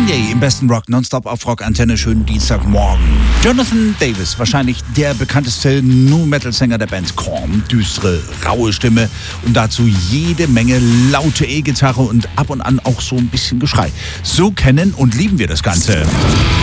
Kanye im besten Rock, nonstop auf Rock-Antenne, schönen Dienstagmorgen. Jonathan Davis, wahrscheinlich der bekannteste Nu-Metal-Sänger der Band Korn. Düstere, raue Stimme und dazu jede Menge laute E-Gitarre und ab und an auch so ein bisschen Geschrei. So kennen und lieben wir das Ganze.